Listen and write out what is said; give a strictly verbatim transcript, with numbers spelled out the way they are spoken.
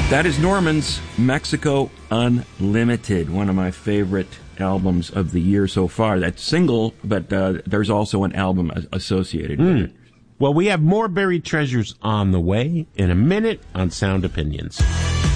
That is Norman's Mexico Unlimited, one of my favorite albums of the year so far. That's single, but uh, there's also an album associated mm. with it. Well, we have more buried treasures on the way in a minute on Sound Opinions.